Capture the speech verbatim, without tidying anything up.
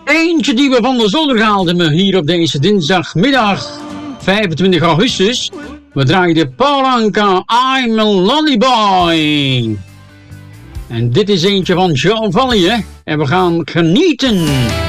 Eentje die we van de zolder haalden hier op deze dinsdagmiddag, vijfentwintig augustus. We draaiden Paul Anka, I'm a Lonely Boy. En dit is eentje van Joe Vallier. En we gaan genieten.